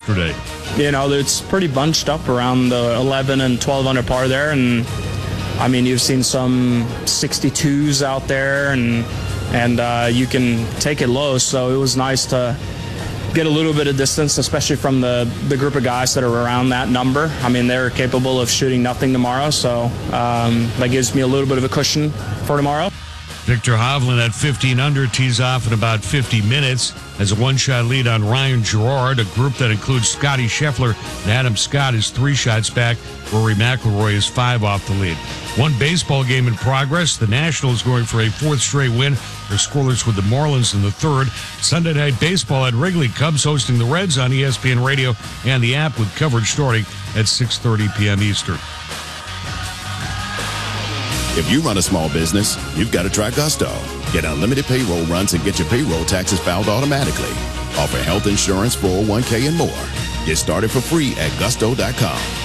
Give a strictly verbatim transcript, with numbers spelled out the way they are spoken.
yesterday? You know, it's pretty bunched up around the eleven and twelve under par there, and I mean, you've seen some sixty-twos out there, and and uh, you can take it low, so it was nice to get a little bit of distance, especially from the, the group of guys that are around that number. I mean, they're capable of shooting nothing tomorrow, so um, that gives me a little bit of a cushion for tomorrow. Viktor Hovland at fifteen under tees off in about fifty minutes. Has a one-shot lead on Ryan Gerard, a group that includes Scotty Scheffler and Adam Scott is three shots back. Rory McIlroy is five off the lead. One baseball game in progress. The Nationals going for a fourth straight win. They're scoreless with the Marlins in the third. Sunday Night Baseball at Wrigley. Cubs hosting the Reds on E S P N Radio and the app with coverage starting at six thirty p.m. Eastern. If you run a small business, you've got to try Gusto. Get unlimited payroll runs and get your payroll taxes filed automatically. Offer health insurance, four oh one k, and more. Get started for free at gusto dot com.